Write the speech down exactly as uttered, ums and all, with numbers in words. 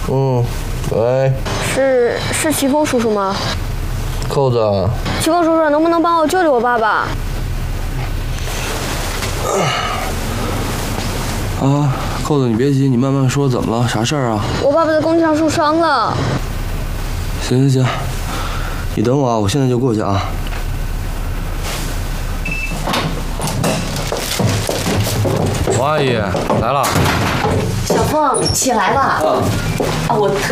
嗯，喂， 是是齐峰叔叔吗？ 扣子， 齐峰叔叔，能不能帮我救救我爸爸？ 啊，扣子，你别急，你慢慢说，怎么了？啥事儿啊？ 我爸爸在工地上受伤了。 行行行，你等我啊，我现在就过去啊。 王阿姨来了。 小凤起来了。啊，我特